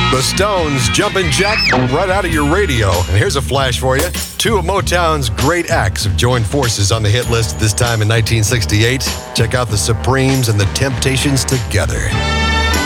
The Stones, Jumpin' Jack, right out of your radio. And here's a flash for you. Two of Motown's great acts have joined forces on the hit list this time in 1968. Check out the Supremes and the Temptations together.